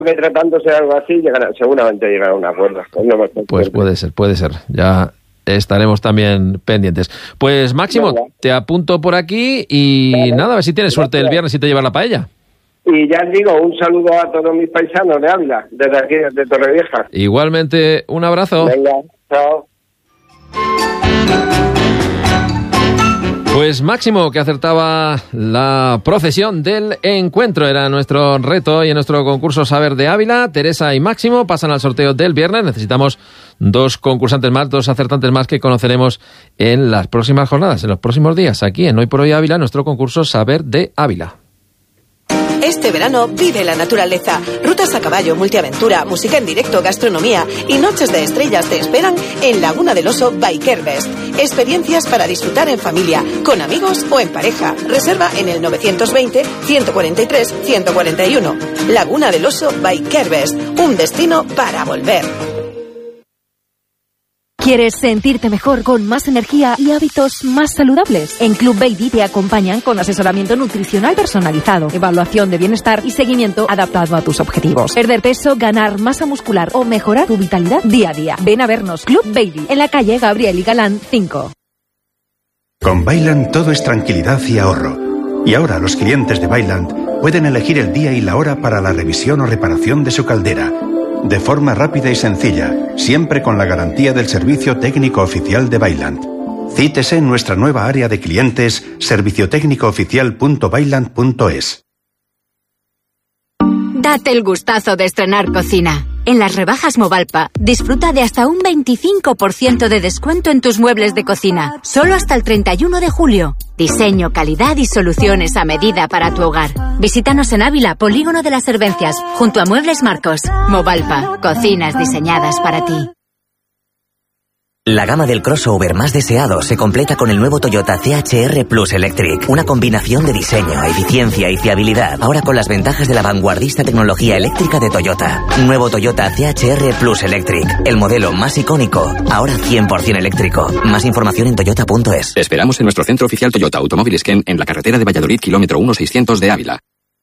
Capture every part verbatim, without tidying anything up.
que tratándose de algo así, llegará, seguramente llegará a un acuerdo. No pues puede ser, puede ser. Ya estaremos también pendientes. Pues Máximo, venga, te apunto por aquí y vale, nada, a ver si tienes suerte el viernes y te llevas la paella. Y ya os digo, un saludo a todos mis paisanos de Ávila, desde aquí, desde Torrevieja. Igualmente, un abrazo. Venga, chao. Pues Máximo, que acertaba la procesión del encuentro, era nuestro reto y en nuestro concurso Saber de Ávila. Teresa y Máximo pasan al sorteo del viernes. Necesitamos dos concursantes más, dos acertantes más que conoceremos en las próximas jornadas, en los próximos días, aquí en Hoy por Hoy Ávila, nuestro concurso Saber de Ávila. Este verano vive la naturaleza. Rutas a caballo, multiaventura, música en directo, gastronomía y noches de estrellas te esperan en Laguna del Oso Bikervest. Experiencias para disfrutar en familia, con amigos o en pareja. Reserva en el novecientos veinte, ciento cuarenta y tres, ciento cuarenta y uno. Laguna del Oso Bikervest, un destino para volver. ¿Quieres sentirte mejor con más energía y hábitos más saludables? En Club Baby te acompañan con asesoramiento nutricional personalizado, evaluación de bienestar y seguimiento adaptado a tus objetivos. Perder peso, ganar masa muscular o mejorar tu vitalidad día a día. Ven a vernos, Club Baby, en la calle Gabriel y Galán cinco. Con Bailand todo es tranquilidad y ahorro. Y ahora los clientes de Bailand pueden elegir el día y la hora para la revisión o reparación de su caldera, de forma rápida y sencilla, siempre con la garantía del servicio técnico oficial de Bailand. Cítese en nuestra nueva área de clientes, servicio técnico oficial punto bailand punto es. Date el gustazo de estrenar cocina. En las rebajas Movalpa, disfruta de hasta un veinticinco por ciento de descuento en tus muebles de cocina, solo hasta el treinta y uno de julio. Diseño, calidad y soluciones a medida para tu hogar. Visítanos en Ávila, Polígono de las Servencias, junto a Muebles Marcos. Movalpa, cocinas diseñadas para ti. La gama del crossover más deseado se completa con el nuevo Toyota C H R Plus Electric. Una combinación de diseño, eficiencia y fiabilidad. Ahora con las ventajas de la vanguardista tecnología eléctrica de Toyota. Nuevo Toyota C H R Plus Electric. El modelo más icónico. Ahora cien por ciento eléctrico. Más información en toyota punto es. Te esperamos en nuestro centro oficial Toyota Automóvil Esquem en la carretera de Valladolid, kilómetro uno seiscientos de Ávila.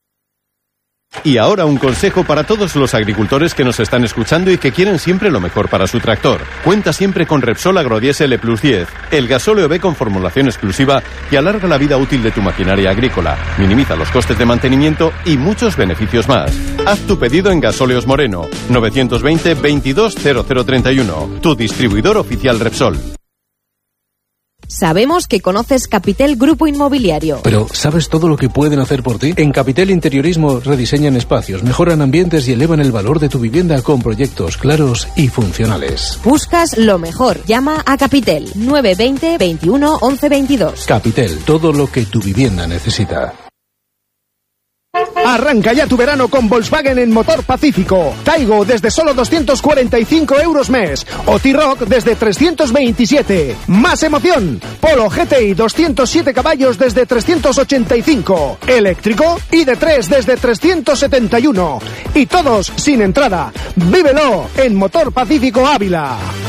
Y ahora un consejo para todos los agricultores que nos están escuchando y que quieren siempre lo mejor para su tractor. Cuenta siempre con Repsol Agrodiesel Plus diez, el gasóleo B con formulación exclusiva que alarga la vida útil de tu maquinaria agrícola, minimiza los costes de mantenimiento y muchos beneficios más. Haz tu pedido en Gasóleos Moreno, novecientos veinte, veintidós, cero cero treinta y uno, tu distribuidor oficial Repsol. Sabemos que conoces Capitel Grupo Inmobiliario. Pero ¿sabes todo lo que pueden hacer por ti? En Capitel Interiorismo rediseñan espacios, mejoran ambientes y elevan el valor de tu vivienda con proyectos claros y funcionales. Buscas lo mejor. Llama a Capitel nueve veinte, veintiuno, once veintidós. Capitel, todo lo que tu vivienda necesita. Arranca ya tu verano con Volkswagen en Motor Pacífico. Taigo desde solo doscientos cuarenta y cinco euros mes. O T-Roc desde trescientos veintisiete. Más emoción. Polo G T I doscientos siete caballos desde trescientos ochenta y cinco. Eléctrico I D tres desde trescientos setenta y uno. Y todos sin entrada. Vívelo en Motor Pacífico Ávila.